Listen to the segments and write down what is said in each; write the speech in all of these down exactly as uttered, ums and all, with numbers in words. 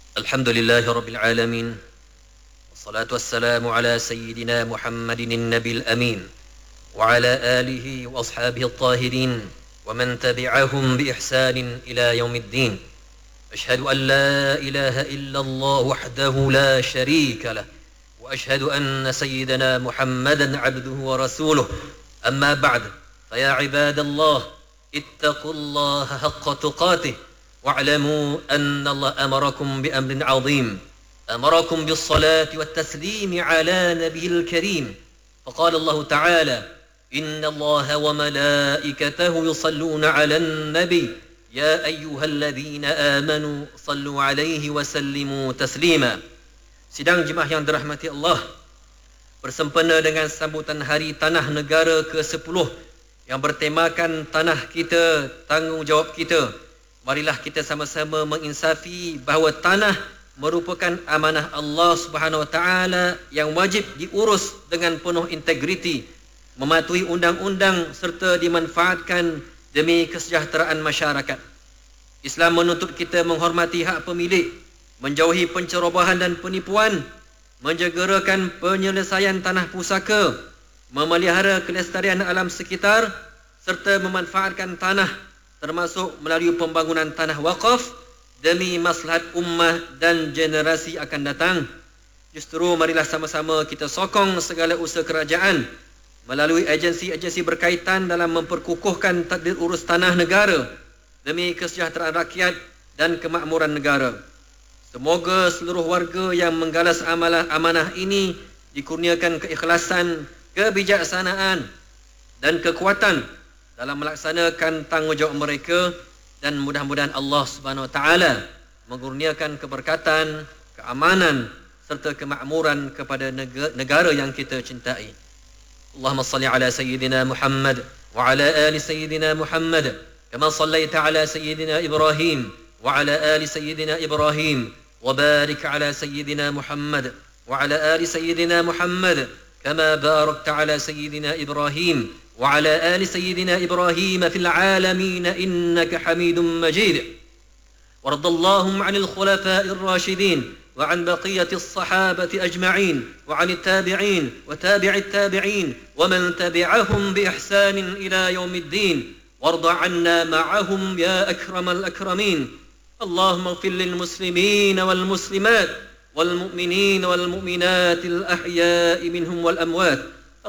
Alhamdulillahi Rabbil Alamin. Wassalatu wassalamu ala Sayyidina Muhammadin Nabil Amin wa ala alihi wa ashabihi at-tahirin wa man tabi'ahum bi ihsanin ila yaumiddin. Ashhadu an la ilaha illallah wahdahu la sharika lah wa ashhadu anna Sayyidina Muhammadan abduhu wa rasuluh. Amma ba'd, fa ya ibadallah ittaqullaha haqqa tuqatih wa'lamu anna Allah amarakum bi amrin 'azim. أمركم بالصلاة والتسليم على نبي الكريم فقال الله تعالى إن الله وملائكته يصلون على النبي يا أيها الذين آمنوا صلوا عليه وسلموا تسليما. Sidang jemaah yang dirahmati Allah, bersempena dengan sambutan Hari Tanah Negara ke sepuluh yang bertemakan tanah kita, tanggungjawab kita, marilah kita sama-sama menginsafi bahawa tanah merupakan amanah Allah Subhanahu Wa Taala yang wajib diurus dengan penuh integriti, mematuhi undang-undang serta dimanfaatkan demi kesejahteraan masyarakat. Islam menuntut kita menghormati hak pemilik, menjauhi pencerobohan dan penipuan, menjegerakan penyelesaian tanah pusaka, memelihara kelestarian alam sekitar serta memanfaatkan tanah termasuk melalui pembangunan tanah wakaf demi maslahat ummah dan generasi akan datang. Justru marilah sama-sama kita sokong segala usaha kerajaan melalui agensi-agensi berkaitan dalam memperkukuhkan tadbir urus tanah negara demi kesejahteraan rakyat dan kemakmuran negara. Semoga seluruh warga yang menggalas amalah amanah ini dikurniakan keikhlasan, kebijaksanaan dan kekuatan dalam melaksanakan tanggungjawab mereka, dan mudah-mudahan Allah Subhanahu Wa Taala mengurniakan keberkatan, keamanan serta kemakmuran kepada negara yang kita cintai. Allahumma salli ala Sayyidina Muhammad wa ala ali Sayyidina Muhammad kama sallaita ala Sayyidina Ibrahim wa ala ali Sayyidina Ibrahim wa barik ala Sayyidina Muhammad wa ala ali Sayyidina Muhammad kama barakta ala Sayyidina Ibrahim وعلى آل سيدنا إبراهيم في العالمين إنك حميد مجيد. وارض اللهم عن الخلفاء الراشدين وعن بقية الصحابة أجمعين وعن التابعين وتابع التابعين ومن تبعهم بإحسان إلى يوم الدين، وارض عنا معهم يا أكرم الأكرمين. اللهم اغفر للمسلمين والمسلمات والمؤمنين والمؤمنات الأحياء منهم والأموات.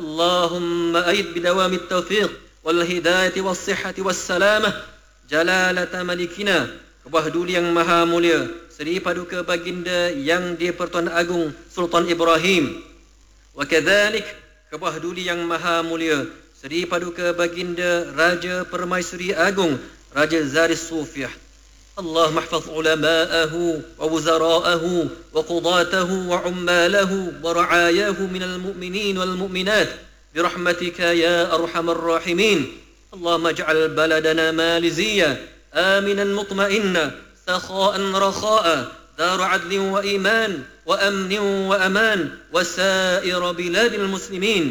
اللهم أيد بدوام التوفيق والهداية والصحة والسلامة جلالة ملكنا Kebahaduli yang maha mulia Seri Paduka Baginda yang di-Pertuan Agung Sultan Ibrahim, wa kadzalik Kebahaduli yang maha mulia Seri Paduka Baginda Raja Permaisuri Agung Raja Zaris Sufiyah. اللهم احفظ علماءه ووزراءه وقضاته وعماله ورعاياه من المؤمنين والمؤمنات برحمتك يا أرحم الراحمين. اللهم اجعل بلدنا ماليزيا آمنا مطمئنا سخاء رخاء دار عدل وإيمان وأمن وأمان وسائر بلاد المسلمين.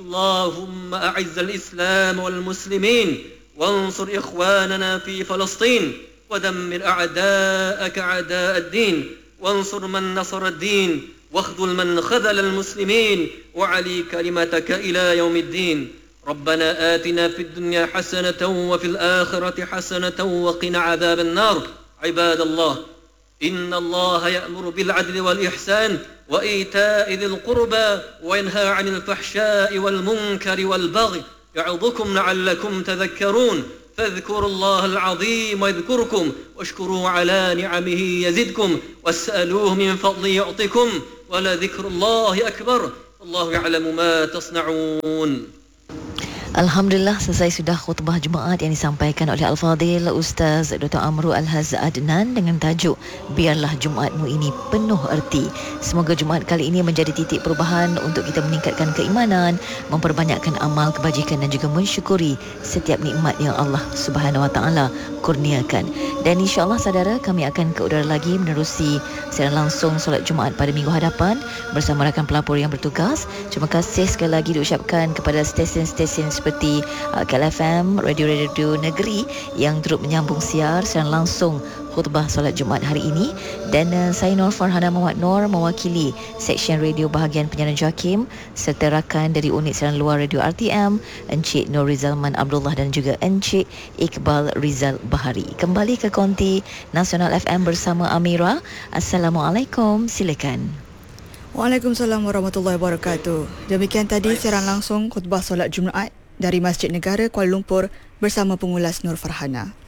اللهم أعز الإسلام والمسلمين وانصر إخواننا في فلسطين ودمر أعداءك أعداء الدين وانصر من نصر الدين واخذل من خذل المسلمين وعلي كلمتك إلى يوم الدين. ربنا آتنا في الدنيا حسنة وفي الآخرة حسنة وقنا عذاب النار. عباد الله، إن الله يأمر بالعدل والإحسان وإيتاء ذي القربى وينهى عن الفحشاء والمنكر والبغي يعظكم لعلكم تذكرون. فاذكروا الله العظيم يذكركم واشكروا على نعمه يزدكم واسألوه من فضله يعطكم ولذكر الله أكبر والله يعلم ما تصنعون. Alhamdulillah, selesai sudah khutbah Jumaat yang disampaikan oleh Al-Fadhil Ustaz Doktor Amru Al-Haz Adnan dengan tajuk Biarlah Jumaatmu ini penuh erti. Semoga Jumaat kali ini menjadi titik perubahan untuk kita meningkatkan keimanan, memperbanyakkan amal kebajikan dan juga mensyukuri setiap nikmat yang Allah Subhanahu Wa Taala kurniakan. Dan insya-Allah saudara, kami akan ke udara lagi menerusi siaran langsung solat Jumaat pada minggu hadapan bersama rakan pelapor yang bertugas. Terima kasih sekali lagi diucapkan kepada stesen-stesen seperti uh, K L F M, Radio-Radio Negeri yang turut menyambung siar siaran langsung khutbah solat Jumaat hari ini. Dan uh, saya Nur Farhana Muhammad Nur mewakili Seksyen Radio bahagian penyiaran JAKIM serta rakan dari unit siaran luar Radio R T M, Encik Nur Rizalman Abdullah dan juga Encik Iqbal Rizal Bahari. Kembali ke konti Nasional F M bersama Amira. Assalamualaikum, silakan. Waalaikumsalam warahmatullahi wabarakatuh. Demikian tadi siaran langsung khutbah solat Jumaat dari Masjid Negara Kuala Lumpur bersama pengulas Nur Farhana.